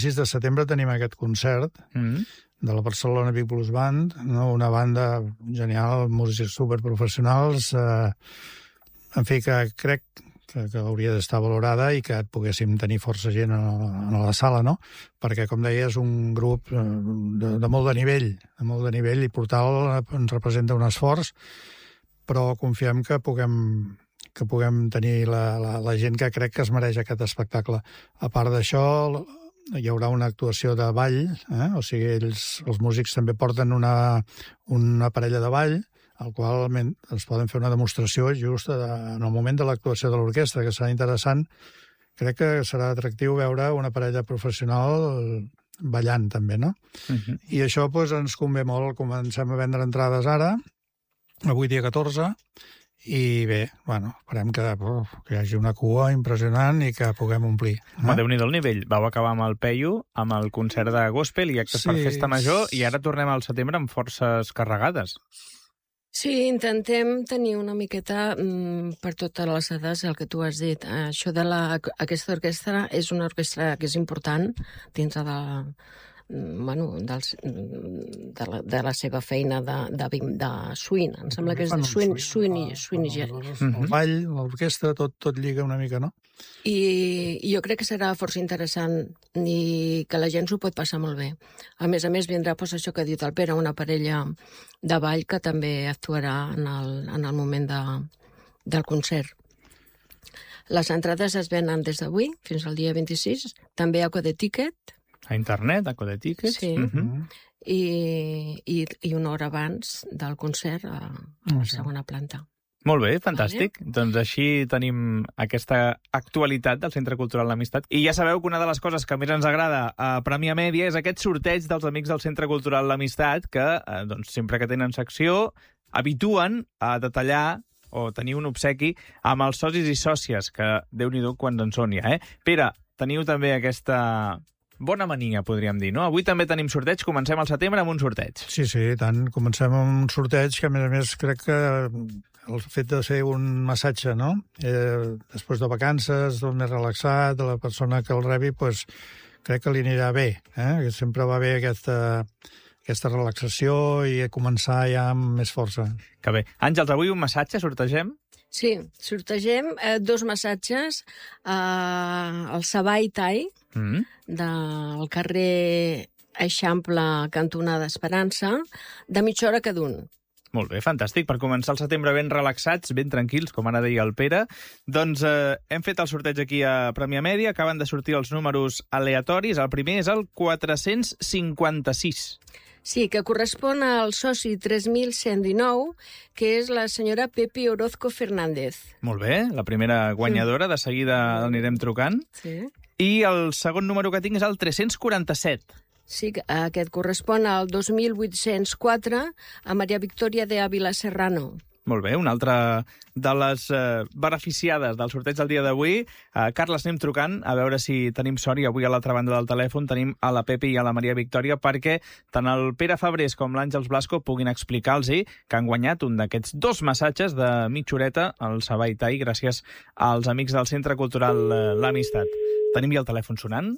6 de setembre tenim aquest concert de la Barcelona Big Blues Band, no? Una banda genial, músics superprofessionals, en fi, que crec que hauria d'estar valorada i que poguéssim tenir força gent a la sala, no? Perquè, com deia, és un grup de molt de nivell, i Portal ens representa un esforç, però confiem que puguem tenir la gent que crec que es mereix aquest espectacle. A part d'això, hi haurà una actuació de ball, o sigui, els músics també porten una parella de ball, al qual ens poden fer una demostració just en el moment de l'actuació de l'orquestra, que serà interessant. Crec que serà atractiu veure una parella professional ballant, també, no? I això ens convé molt. Comencem a vendre entrades ara, avui dia 14, i bé, esperem que hi hagi una cua impressionant i que puguem omplir. Déu-n'hi-do el nivell. Vau acabar amb el Peyu, amb el concert de gospel i actes per festa major, i ara tornem al setembre amb forces carregades. Sí, intentem tenir una miqueta per totes les edats el que tu has dit. Això de aquesta orquestra és una orquestra que és important dintre de la seva feina de swing. Em sembla que és de swing i jazz. El ball, l'orquestra, tot lliga una mica, no? I jo crec que serà força interessant i que la gent s'ho pot passar molt bé. A més, vindrà això que ha dit el Pere, una parella de ball que també actuarà en el moment del concert. Les entrades es venen des d'avui fins al dia 26, també a Codeticket. A internet, a Codeticket. Sí, i una hora abans del concert a la segona planta. Molt bé, fantàstic. Doncs així tenim aquesta actualitat del Centre Cultural L'Amistat. I ja sabeu que una de les coses que més ens agrada a Premià Mèdia és aquest sorteig dels amics del Centre Cultural L'Amistat que, sempre que tenen secció, habituen a detallar o tenir un obsequi amb els socis i sòcies, que Déu-n'hi-do quants en són ja, Pere, teniu també aquesta bona mania, podríem dir, no? Avui també tenim sorteig, comencem al setembre amb un sorteig. Sí, tant. Comencem amb un sorteig que, a més, crec que el fet de fer un massatge, no? Després de vacances, tot més relaxat, la persona que el rebi, crec que li anirà bé, Sempre va bé aquesta relaxació i començar ja amb més força. Que bé. Àngels, avui un massatge, sortegem? Sí, sortegem 2 massatges al Savai Thai, del carrer Eixample, cantonada Esperança, de mitja hora cada un. Molt bé, fantàstic. Per començar el setembre ben relaxats, ben tranquils, com ara deia el Pere. Doncs hem fet el sorteig aquí a Premià Mèdia, acaben de sortir els números aleatoris. El primer és el 456. Sí, que correspon al soci 3119, que és la senyora Pepi Orozco Fernández. Molt bé, la primera guanyadora, de seguida l'anirem trucant. Sí. I el segon número que tinc és el 347. Sí, aquest correspon al 2804 a Maria Victòria de Ávila Serrano. Molt bé, una altra de les beneficiades del sorteig del dia d'avui. Carles, anem trucant a veure si tenim sort i avui a l'altra banda del telèfon tenim a la Pepi i a la Maria Victòria perquè tant el Pere Fabrés com l'Àngels Blasco puguin explicar-los que han guanyat un d'aquests 2 massatges de mitja horeta al Savai Thai gràcies als amics del Centre Cultural L'Amistat. Tenim ja el telèfon sonant.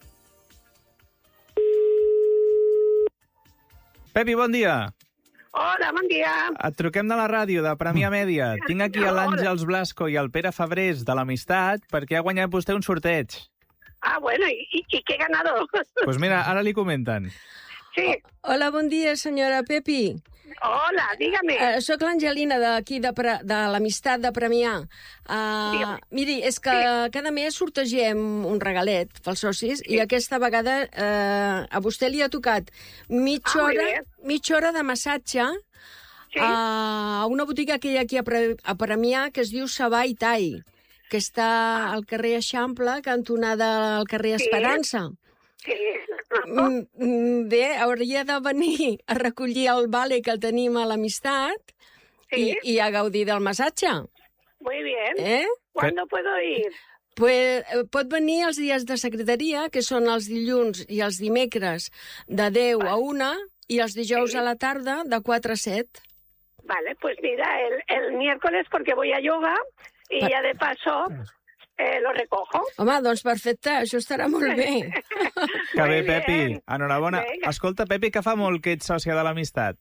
Pepi, bon dia. Hola, bon dia. Et truquem de la ràdio, de Premià Mèdia. Tinc aquí a l'Àngels Blasco i el Pere Fabrés de l'Amistat perquè ha guanyat vostè un sorteig. Bueno, ¿y qué ganador? Pues mira, ara li comenten. Sí. Hola, bon dia, senyora Pepi. Hola, dígame. Soc l'Angelina d'aquí de l'Amistat de Premià. Miri, és que cada mes sortegem un regalet pels socis i aquesta vegada a vostè li ha tocat mitja hora de massatge a una botiga que hi ha aquí a Premià que es diu Savai Thai, que està al carrer Eixample, cantonada al carrer Esperança. Sí. Bé, hauria de venir a recollir el vale que el tenim a l'Amistat i a gaudir del massatge. Muy bien. ¿Cuándo puedo ir? Pues, pot venir els dies de secretaria, que són els dilluns i els dimecres de 10 a 1 i els dijous a la tarda de 4 a 7. Vale, pues mira, el miércoles porque voy a yoga y ya de paso lo recojo. Home, doncs perfecte, això estarà molt bé. Que bé, Pepi. Enhorabona. Escolta, Pepi, que fa molt que ets sòcia de l'Amistat?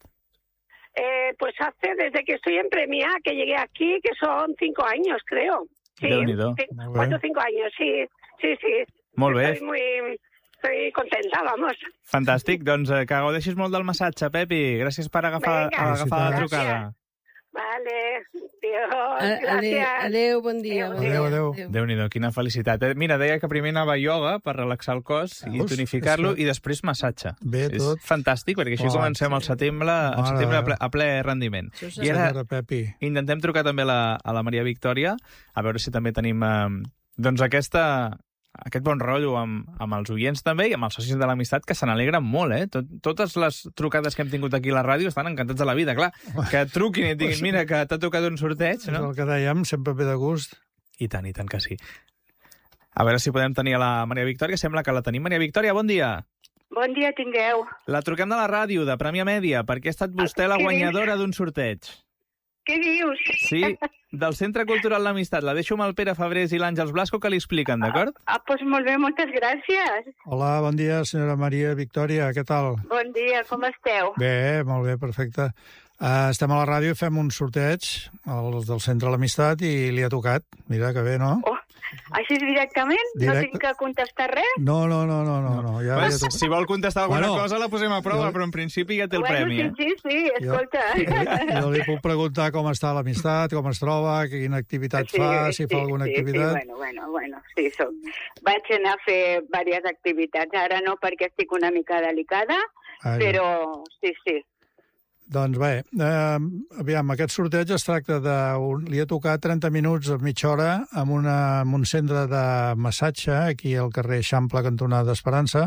Pues hace desde que estoy en Premià, que llegué aquí, que son 5 años, creo. Sí, Déu-n'hi-do. 4 o 5 años, sí. Molt bé. Estoy contenta, vamos. Fantàstic. Doncs que gaudeixis molt del massatge, Pepi. Gràcies per agafar la trucada. Vale, Dios, gràcies. Adéu, bon dia. Adéu. Déu-n'hi-do, quina felicitat. Mira, deia que primer anava a ioga per relaxar el cos i tonificar-lo i després massatge. Bé, tot. És fantàstic, perquè així comencem al setembre a ple rendiment. I ara intentem trucar també a la Maria Victòria, a veure si també tenim doncs aquest bon rotllo amb els oients també i amb els socis de l'Amistat, que se n'alegren molt, eh? Totes les trucades que hem tingut aquí a la ràdio estan encantats de la vida, clar. Que truquin i et diguin, mira, que t'ha tocat un sorteig, no? És el que dèiem, sempre ve de gust. I tant que sí. A veure si podem tenir a la Maria Victòria. Sembla que la tenim. Maria Victòria, bon dia. Bon dia tingueu. La truquem de la ràdio, de Premià Mèdia, perquè ha estat vostè la guanyadora d'un sorteig. Què dius? Sí, del Centre Cultural l'Amistat. La deixo amb el Pere Fabrés i l'Àngels Blasco que li expliquen, d'acord? Doncs molt bé, moltes gràcies. Hola, bon dia, senyora Maria Victòria, què tal? Bon dia, com esteu? Bé, molt bé, perfecte. Estem a la ràdio i fem un sorteig, els del Centre l'Amistat, i li ha tocat. Mira que bé, no? Oh, així directament? No tinc que contestar res? No. Ja si vol contestar alguna cosa la posem a prova, però en principi ja té el premi. Sí, escolta. Jo li puc preguntar com està l'Amistat, com es troba, quina activitat fa, si fa alguna activitat. Bueno, sí, vaig anar a fer diverses activitats. Ara no, perquè estic una mica delicada, però sí. Doncs bé, aviam, aquest sorteig es tracta li ha tocat 30 minuts, mitja hora, amb un centre de massatge aquí al carrer Eixample, cantonada d'Esperança,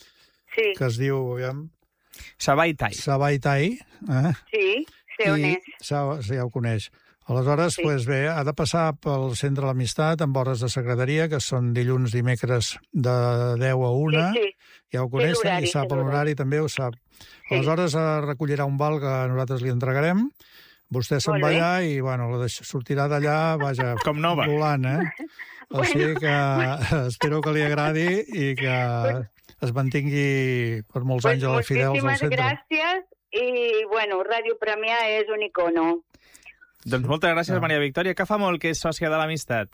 que es diu, aviam... Savai Thai. Savai Thai. Sí, sé on és. Sí, ja ho coneix. Aleshores, doncs bé, ha de passar pel Centre de l'Amistat amb hores de secretaria, que són dilluns, dimecres de 10 a 1. Ja ho coneix, i sap l'horari, també ho sap. Aleshores recollirà un val que nosaltres li entregarem, vostè se'n va allà i sortirà d'allà, vaja, com nova, volant, O sigui que espero que li agradi i que es mantingui per molts anys a la fidels al centre. Moltíssimes gràcies i, Ràdio Premià és un icono. Doncs moltes gràcies, Maria Victòria. Que fa molt que és sòcia de l'Amistat?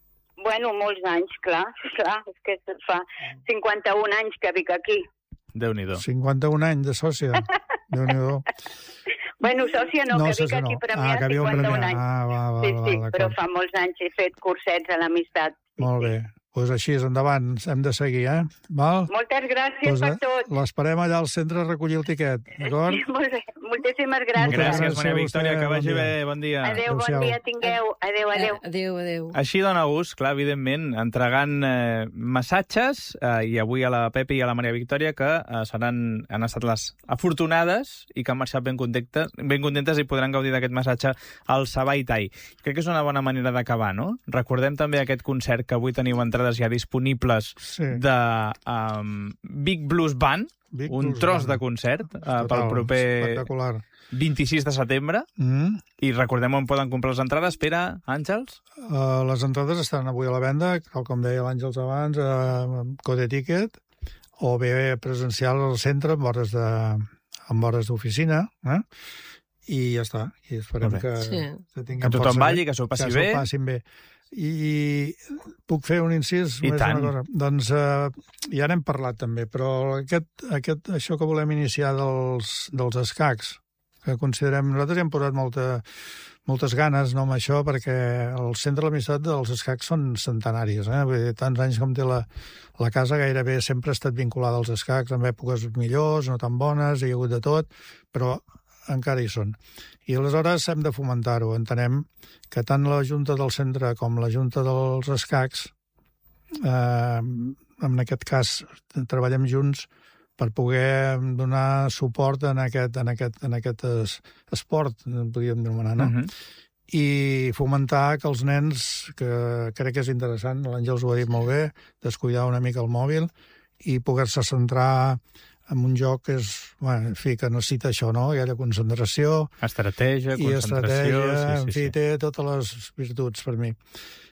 Molts anys, clar. És que fa 51 anys que vic aquí. Déu-n'hi-do. 51 anys de sòcia. Déu-n'hi-do. Sòcia no, que vic aquí a Premià 51 anys. Sí, però fa molts anys he fet cursets a l'Amistat. Molt bé. Doncs així, endavant, hem de seguir, Val? Moltes gràcies per tot. L'esperem allà al centre a recollir el tiquet, d'acord? Molt bé, moltíssimes gràcies. Gràcies, Maria Victòria, que vagi bé, bon dia. Adéu, bon dia, tingueu. Adéu. Així dona gust, clar, evidentment, entregant massatges, i avui a la Pepi i a la Maria Victòria, que han estat les afortunades i que han marxat ben contentes i podran gaudir d'aquest massatge al Savai Thai. Crec que és una bona manera d'acabar, no? Recordem també aquest concert que avui teniu entrades ja disponibles de Big Blues Band, un tros de concert pel proper 26 de setembre. I recordem on poden comprar les entrades. Pere, Àngels? Les entrades estan avui a la venda, com deia l'Àngels abans, a Code Ticket, o bé presencial al centre amb hores d'oficina, i ja està. I esperem que tothom balli, que s'ho passi bé. I puc fer un incís? I tant. Doncs ja n'hem parlat també, però això que volem iniciar dels escacs, que considerem... Nosaltres hi hem posat moltes ganes amb això, perquè el Centre de l'Amistat dels escacs són centenaris. Vull dir, tants anys com té la casa, gairebé sempre ha estat vinculada als escacs, en èpoques millors, no tan bones, hi ha hagut de tot, però encara hi són. I aleshores hem de fomentar-ho. Entenem que tant la Junta del Centre com la Junta dels Escacs, en aquest cas, treballem junts per poder donar suport en aquest esport, podríem anomenar, no? I fomentar que els nens, que crec que és interessant, l'Àngels ho ha dit molt bé, descuidar una mica el mòbil i poder-se centrar en un joc que és, que necessita això, no? Aquella concentració... Estratègia, concentració... En fi, té totes les virtuts per mi.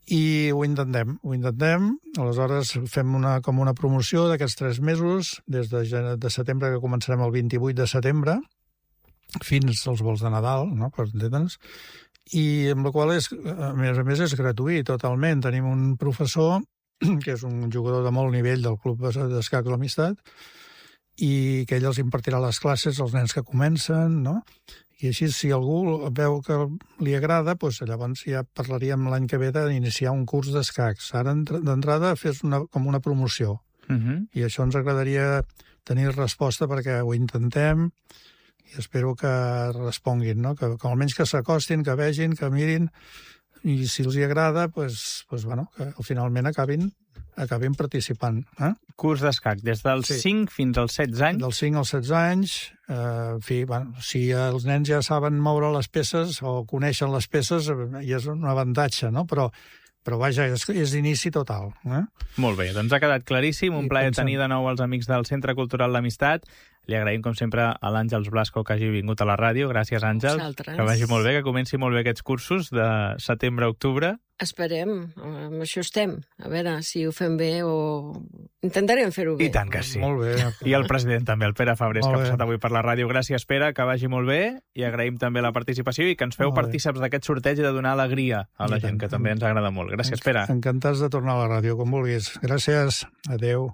I ho intentem. Aleshores fem com una promoció d'aquests 3 mesos, des de setembre, que començarem el 28 de setembre, fins als vols de Nadal, no? Per entendre'ns, i amb la qual a més és gratuït totalment. Tenim un professor que és un jugador de molt nivell del Club d'Escacs de l'Amistat i que ell els impartirà les classes als nens que comencen, no? I així, si algú veu que li agrada, doncs llavors ja parlaríem l'any que ve d'iniciar un curs d'escacs. Ara, d'entrada, fes com una promoció. I això ens agradaria tenir resposta perquè ho intentem i espero que responguin, no? Que almenys que s'acostin, que vegin, que mirin, i si els hi agrada, doncs, bueno, que finalment acabin participant. Curs d'escac, des dels 5 fins als 16 anys? Dels 5 als 16 anys. En fi, bueno, si els nens ja saben moure les peces o coneixen les peces, ja és un avantatge, no? Però vaja, és d'inici total. Molt bé, doncs ha quedat claríssim. Un plaer tenir de nou els amics del Centre Cultural L'Amistat. Li agraïm, com sempre, a l'Àngels Blasco que hagi vingut a la ràdio. Gràcies, Àngels. Que vagi molt bé, que comenci molt bé aquests cursos de setembre a octubre. Esperem, amb això estem. A veure si ho fem bé o... Intentarem fer-ho bé. I tant que sí. Molt bé. I el president també, el Pere Fabrés, que ha passat avui per la ràdio. Gràcies, Pere, que vagi molt bé. I agraïm també la participació i que ens feu partíceps d'aquest sorteig i de donar alegria a la gent, que també ens agrada molt. Gràcies, Pere. Encantats de tornar a la ràdio, com vulguis. Gràcies. Adéu.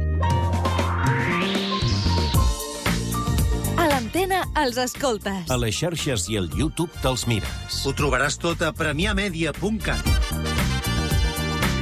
A l'antena els escoltes. A les xarxes i al YouTube te'ls mires. Ho trobaràs tot a premiamedia.cat.